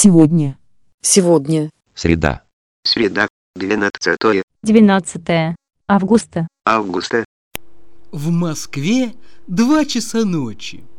Сегодня. Сегодня. Среда. Среда, 12 12 августа. августа. В Москве 2 часа ночи.